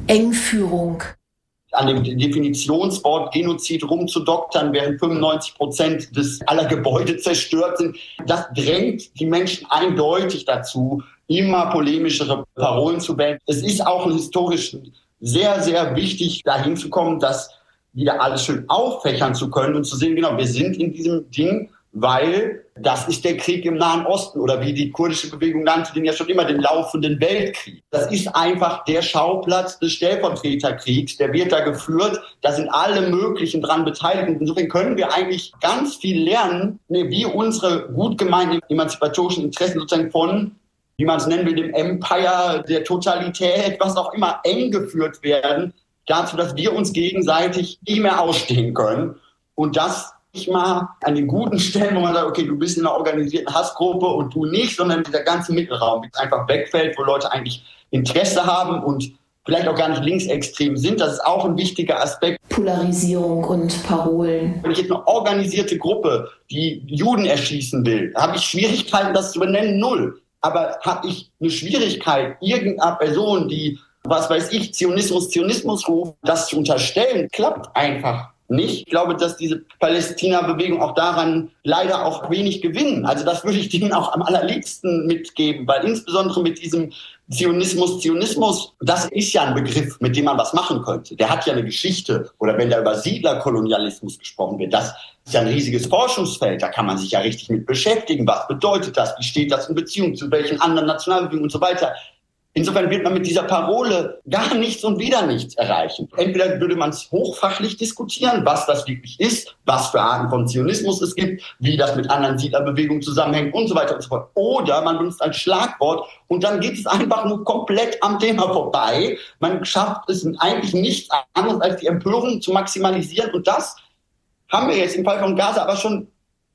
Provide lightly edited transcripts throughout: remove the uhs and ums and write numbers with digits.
Engführung. An dem Definitionswort Genozid rumzudoktern, während 95% aller Gebäude zerstört sind. Das drängt die Menschen eindeutig dazu, immer polemischere Parolen zu wählen. Es ist auch historisch sehr, sehr wichtig, dahin zu kommen, das wieder alles schön auffächern zu können und zu sehen, genau, wir sind in diesem Ding, weil das ist der Krieg im Nahen Osten oder wie die kurdische Bewegung nannte den ja schon immer, den laufenden Weltkrieg. Das ist einfach der Schauplatz des Stellvertreterkriegs, der wird da geführt, da sind alle möglichen dran beteiligt. Und insofern können wir eigentlich ganz viel lernen, wie unsere gut gemeinten emanzipatorischen Interessen sozusagen von, wie man es nennen will, dem Empire, der Totalität, was auch immer, eng geführt werden, dazu, dass wir uns gegenseitig nicht mehr ausstehen können. Und das nicht mal an den guten Stellen, wo man sagt, okay, du bist in einer organisierten Hassgruppe und du nicht, sondern dieser ganze Mittelraum einfach wegfällt, wo Leute eigentlich Interesse haben und vielleicht auch gar nicht linksextrem sind. Das ist auch ein wichtiger Aspekt. Polarisierung und Parolen. Wenn ich jetzt eine organisierte Gruppe, die Juden erschießen will, habe ich Schwierigkeiten, das zu benennen, null. Aber habe ich eine Schwierigkeit, irgendeiner Person, die, was weiß ich, Zionismus ruft, das zu unterstellen, klappt einfach nicht. Ich glaube, dass diese Palästina-Bewegung auch daran leider auch wenig gewinnen. Also das würde ich denen auch am allerliebsten mitgeben, weil insbesondere mit diesem Zionismus, das ist ja ein Begriff, mit dem man was machen könnte. Der hat ja eine Geschichte. Oder wenn da über Siedlerkolonialismus gesprochen wird, das ist ja ein riesiges Forschungsfeld. Da kann man sich ja richtig mit beschäftigen. Was bedeutet das? Wie steht das in Beziehung zu welchen anderen Nationalbewegungen und so weiter? Insofern wird man mit dieser Parole gar nichts und wieder nichts erreichen. Entweder würde man es hochfachlich diskutieren, was das wirklich ist, was für Arten von Zionismus es gibt, wie das mit anderen Siedlerbewegungen zusammenhängt und so weiter und so fort. Oder man benutzt ein Schlagwort und dann geht es einfach nur komplett am Thema vorbei. Man schafft es eigentlich nichts anderes, als die Empörung zu maximalisieren. Und das haben wir jetzt im Fall von Gaza aber schon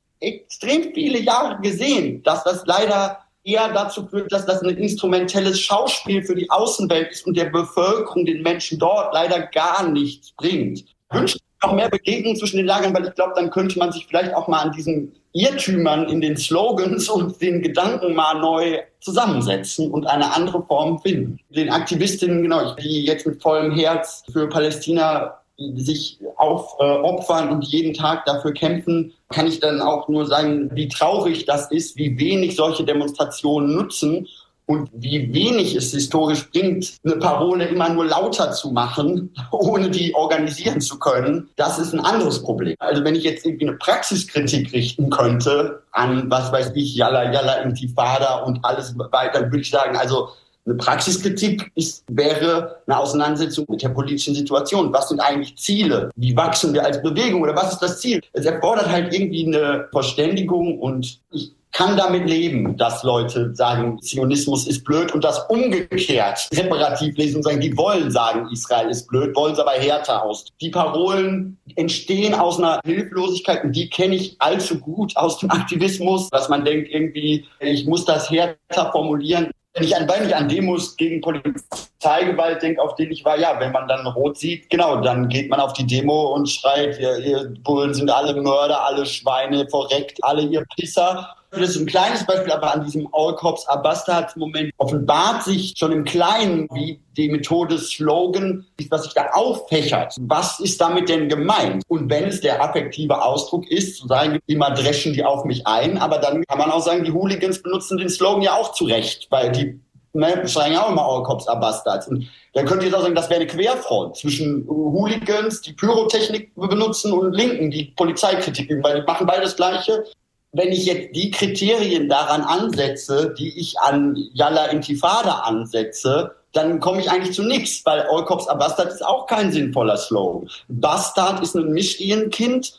extrem viele Jahre gesehen, dass das leider eher dazu führt, dass das ein instrumentelles Schauspiel für die Außenwelt ist und der Bevölkerung, den Menschen dort leider gar nichts bringt. Ich wünsche noch mehr Begegnungen zwischen den Lagern, weil ich glaube, dann könnte man sich vielleicht auch mal an diesen Irrtümern in den Slogans und den Gedanken mal neu zusammensetzen und eine andere Form finden. Den Aktivistinnen, genau, die jetzt mit vollem Herz für Palästina sich aufopfern und jeden Tag dafür kämpfen, kann ich dann auch nur sagen, wie traurig das ist, wie wenig solche Demonstrationen nutzen und wie wenig es historisch bringt, eine Parole immer nur lauter zu machen, ohne die organisieren zu können. Das ist ein anderes Problem. Also wenn ich jetzt irgendwie eine Praxiskritik richten könnte an, was weiß ich, Yalla, Intifada und alles weiter, würde ich sagen, also eine Praxiskritik wäre eine Auseinandersetzung mit der politischen Situation. Was sind eigentlich Ziele? Wie wachsen wir als Bewegung oder was ist das Ziel? Es erfordert halt irgendwie eine Verständigung und ich kann damit leben, dass Leute sagen, Zionismus ist blöd und das umgekehrt reparativ lesen und sagen, die wollen sagen, Israel ist blöd, wollen es aber härter aus. Die Parolen entstehen aus einer Hilflosigkeit und die kenne ich allzu gut aus dem Aktivismus, dass man denkt irgendwie, ich muss das härter formulieren. Wenn ich an Demos gegen Polizeigewalt denke, auf denen ich war, ja, wenn man dann rot sieht, genau, dann geht man auf die Demo und schreit, ihr Bullen sind alle Mörder, alle Schweine, verreckt, alle ihr Pisser. Das ist ein kleines Beispiel, aber an diesem All Cops Are Bastards Moment offenbart sich schon im Kleinen, wie die Methode Slogan, was sich da auffächert. Was ist damit denn gemeint? Und wenn es der affektive Ausdruck ist, zu sagen, immer dreschen die auf mich ein, aber dann kann man auch sagen, die Hooligans benutzen den Slogan ja auch zu Recht, weil die schreien ja auch immer All Cops Are Bastards. Und dann könnt ihr jetzt auch sagen, das wäre eine Querfront zwischen Hooligans, die Pyrotechnik benutzen, und Linken, die Polizeikritik üben, weil die machen beide das Gleiche. Wenn ich jetzt die Kriterien daran ansetze, die ich an Yalla Intifada ansetze, dann komme ich eigentlich zu nichts, weil All Cops Are Bastard ist auch kein sinnvoller Slogan. Bastard ist ein Mischehenkind.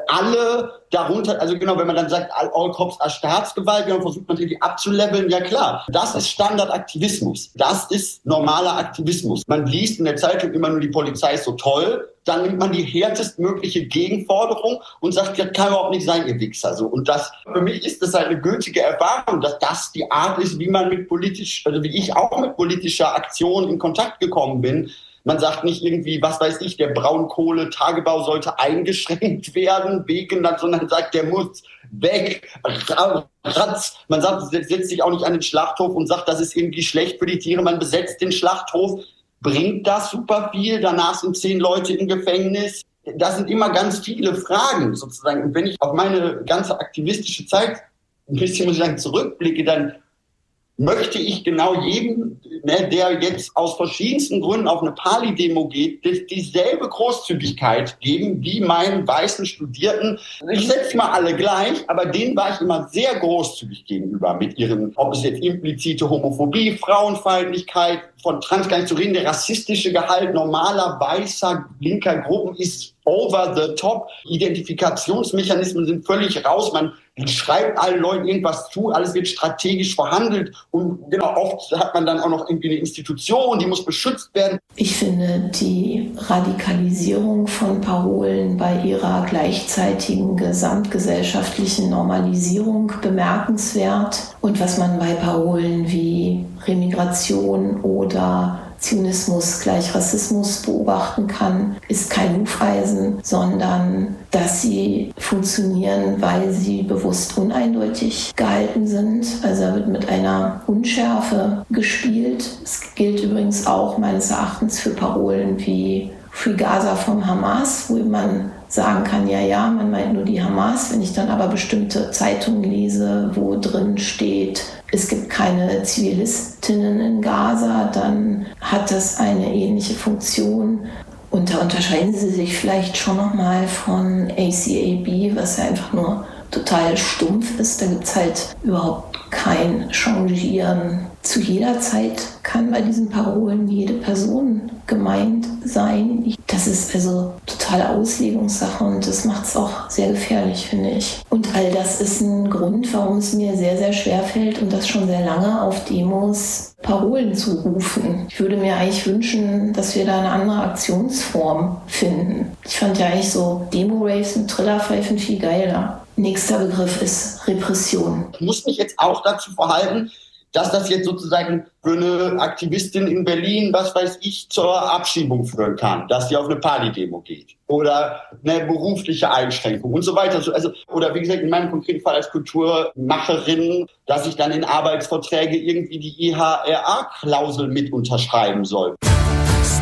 Alle darunter, also genau, wenn man dann sagt, All Cops Are Staatsgewalt, dann versucht man die abzuleveln, ja klar, das ist Standardaktivismus. Das ist normaler Aktivismus. Man liest in der Zeitung immer nur, die Polizei ist so toll, dann nimmt man die härtestmögliche Gegenforderung und sagt, das kann überhaupt nicht sein, ihr Wichser. So. Und das, für mich ist das halt eine gültige Erfahrung, dass das die Art ist, wie man wie ich auch mit politischer Aktion in Kontakt gekommen bin. Man sagt nicht irgendwie, was weiß ich, der Braunkohletagebau sollte eingeschränkt werden, sondern sagt, der muss weg, ratz. Man setzt sich auch nicht an den Schlachthof und sagt, das ist irgendwie schlecht für die Tiere. Man besetzt den Schlachthof. Bringt das super viel? Danach sind 10 Leute im Gefängnis. Das sind immer ganz viele Fragen sozusagen. Und wenn ich auf meine ganze aktivistische Zeit ein bisschen, muss ich sagen, zurückblicke, dann möchte ich genau jedem, der jetzt aus verschiedensten Gründen auf eine Pali-Demo geht, dieselbe Großzügigkeit geben wie meinen weißen Studierten. Ich setze mal alle gleich, aber denen war ich immer sehr großzügig gegenüber mit ihren, ob es jetzt implizite Homophobie, Frauenfeindlichkeit, von Trans gar nicht zu reden, der rassistische Gehalt normaler, weißer, linker Gruppen ist over the top. Identifikationsmechanismen sind völlig raus. Man schreibt allen Leuten irgendwas zu, alles wird strategisch verhandelt und genau, oft hat man dann auch noch irgendwie eine Institution, die muss beschützt werden. Ich finde die Radikalisierung von Parolen bei ihrer gleichzeitigen gesamtgesellschaftlichen Normalisierung bemerkenswert. Und was man bei Parolen wie Remigration oder Zionismus gleich Rassismus beobachten kann, ist kein Hufeisen, sondern dass sie funktionieren, weil sie bewusst uneindeutig gehalten sind. Also da wird mit einer Unschärfe gespielt. Es gilt übrigens auch meines Erachtens für Parolen wie Free Gaza vom Hamas, wo man sagen kann, ja, man meint nur die Hamas. Wenn ich dann aber bestimmte Zeitungen lese, wo drin steht, es gibt keine Zivilistinnen in Gaza, dann hat das eine ähnliche Funktion. Und da unterscheiden sie sich vielleicht schon nochmal von ACAB, was ja einfach nur total stumpf ist. Da gibt es halt überhaupt kein Changieren. Zu jeder Zeit kann bei diesen Parolen jede Person gemeint sein. Das ist also totale Auslegungssache und das macht es auch sehr gefährlich, finde ich. Und all das ist ein Grund, warum es mir sehr, sehr schwer fällt und das schon sehr lange auf Demos Parolen zu rufen. Ich würde mir eigentlich wünschen, dass wir da eine andere Aktionsform finden. Ich fand ja eigentlich so Demo-Raves mit Trillerpfeifen viel geiler. Nächster Begriff ist Repression. Ich muss mich jetzt auch dazu verhalten, dass das jetzt sozusagen für eine Aktivistin in Berlin, was weiß ich, zur Abschiebung führen kann, dass sie auf eine Pali-Demo geht oder eine berufliche Einschränkung und so weiter. Also, oder wie gesagt, in meinem konkreten Fall als Kulturmacherin, dass ich dann in Arbeitsverträge irgendwie die IHRA-Klausel mit unterschreiben soll.